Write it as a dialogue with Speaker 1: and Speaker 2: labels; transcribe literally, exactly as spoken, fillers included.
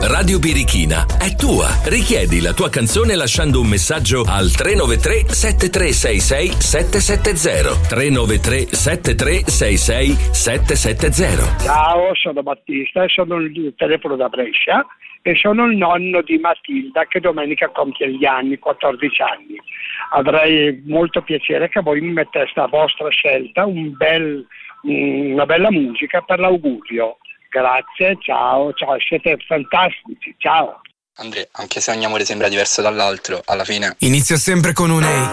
Speaker 1: Radio Birichina è tua. Richiedi la tua canzone lasciando un messaggio al tre nove tre sette tre sei sei sette sette zero tre nove tre sette tre sei sei sette sette zero.
Speaker 2: Ciao, sono Battista e sono il telefono da Brescia e sono il nonno di Matilda che domenica compie gli anni, quattordici anni. Avrei molto piacere che voi mi metteste a vostra scelta un bel, una bella musica per l'augurio. Grazie, ciao, ciao, siete fantastici, ciao.
Speaker 3: Andrea, anche se ogni amore sembra diverso dall'altro, alla fine
Speaker 4: inizia sempre con un ehi.